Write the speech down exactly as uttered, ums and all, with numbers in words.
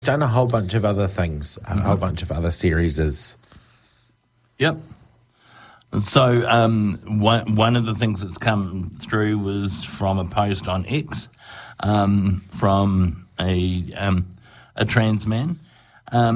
done a whole bunch of other things, a whole bunch of other series. Yep. So um, one, one of the things that's come through was from a post on X um, from a um, a trans man. Um,